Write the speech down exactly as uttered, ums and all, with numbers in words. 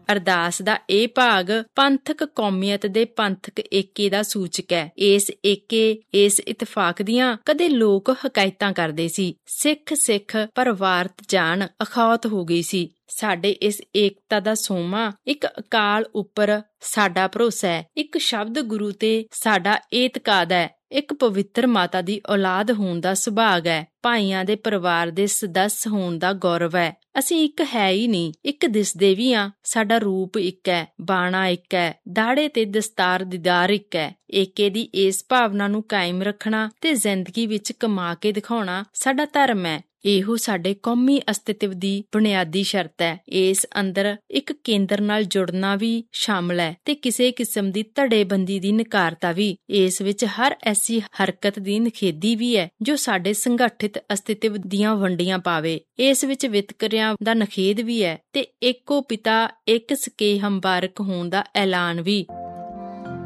ਅਰਦਾਸ ਦਾ ਇਹ ਭਾਗ ਪੰਥਕ ਕੌਮੀਅਤ ਦੇ ਪੰਥਕ ਏਕੇ ਦਾ ਸੂਚਕ ਹੈ। ਇਸ ਏਕੇ ਇਸ ਇਤਫਾਕ ਦੀਆਂ ਕਦੇ ਲੋਕ ਹਕਾਇਤਾਂ ਕਰਦੇ ਸੀ। ਸਿੱਖ ਸਿੱਖ ਪਰ ਵਾਰਤ ਜਾਣ ਅਖੌਤ ਹੋ ਗਈ ਸੀ। ਸਾਡੇ ਇਸ ਏਕਤਾ ਦਾ ਸੋਮਾ ਇੱਕ ਅਕਾਲ ਉੱਪਰ ਸਾਡਾ ਭਰੋਸਾ ਹੈ, ਇੱਕ ਸ਼ਬਦ ਗੁਰੂ ਤੇ ਸਾਡਾ ਏਤਕਾਦ ਹੈ, ਇੱਕ ਪਵਿੱਤਰ ਮਾਤਾ ਦੀ ਔਲਾਦ ਹੋਣ ਦਾ ਸੁਭਾਗ ਹੈ, ਭਾਈਆਂ ਦੇ ਪਰਿਵਾਰ ਦੇ ਸਦੱਸ ਹੋਣ ਦਾ ਗੌਰਵ ਹੈ। ਅਸੀਂ ਇੱਕ ਹੈ ਹੀ ਨਹੀਂ, ਇੱਕ ਦਿਸਦੇ ਵੀ ਹਾਂ। ਸਾਡਾ ਰੂਪ ਇੱਕ ਹੈ, ਬਾਣਾ ਇੱਕ ਹੈ, ਦਾੜੇ ਤੇ ਦਸਤਾਰ ਦੀਦਾਰ ਇੱਕ ਹੈ। ਏਕੇ ਦੀ ਇਸ ਭਾਵਨਾ ਨੂੰ ਕਾਇਮ ਰੱਖਣਾ ਤੇ ਜ਼ਿੰਦਗੀ ਵਿੱਚ ਕਮਾ ਕੇ ਦਿਖਾਉਣਾ ਸਾਡਾ ਧਰਮ ਹੈ। ਇਹੋ ਸਾਡੇ ਕੌਮੀ ਅਸਤਿਤਵ ਦੀ ਬੁਨਿਆਦੀ ਸ਼ਰਤ ਹੈ। ਇਸ ਅੰਦਰ ਇੱਕ ਕੇਂਦਰ ਨਾਲ ਜੁੜਨਾ ਵੀ ਸ਼ਾਮਲ ਹੈ ਤੇ ਕਿਸੇ ਕਿਸਮ ਦੀ ਧੜੇਬੰਦੀ ਦੀ ਨਕਾਰਤਾ ਵੀ। ਇਸ ਵਿੱਚ ਹਰ ਐਸੀ ਹਰਕਤ ਦੀ ਨਿਖੇਧੀ ਵੀ ਹੈ ਜੋ ਸਾਡੇ ਸੰਗਠਿਤ ਅਸਤਿਤਵ ਦੀਆਂ ਵੰਡੀਆਂ ਪਾਵੇ। ਇਸ ਵਿੱਚ ਵਿਤਕਰਿਆਂ ਦਾ ਨਖੇਧ ਵੀ ਹੈ ਤੇ ਇੱਕੋ ਪਿਤਾ ਇੱਕ ਸਕੇ ਹਮਬਾਰਕ ਹੋਣ ਦਾ ਐਲਾਨ ਵੀ।